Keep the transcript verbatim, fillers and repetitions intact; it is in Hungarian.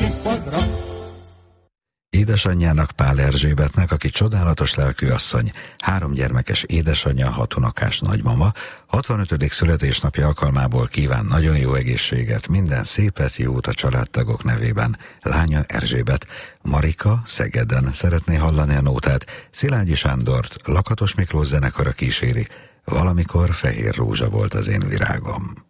színpadra. Édesanyjának, Pál Erzsébetnek, aki csodálatos lelkű asszony, három gyermekes édesanyja, hat unokás nagymama, hatvanötödik születésnapja alkalmából kíván nagyon jó egészséget, minden szépet, jót a családtagok nevében. Lánya Erzsébet. Marika Szegeden szeretné hallani a nótát, Szilágyi Sándort Lakatos Miklós zenekara kíséri. Valamikor fehér rózsa volt az én virágom.